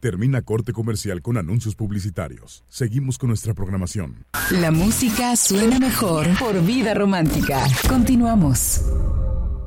Termina corte comercial con anuncios publicitarios. Seguimos con nuestra programación. La música suena mejor por Vida Romántica. Continuamos.